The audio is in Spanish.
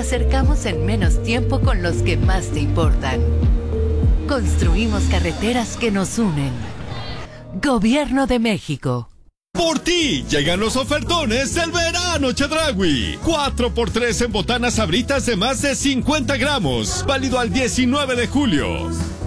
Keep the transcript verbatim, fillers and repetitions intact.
acercamos en menos tiempo con los que más te importan. Construimos carreteras que nos unen. Gobierno de México. Por ti llegan los ofertones del verano Chedraui. cuatro por tres en botanas Sabritas de más de cincuenta gramos. Válido al diecinueve de julio.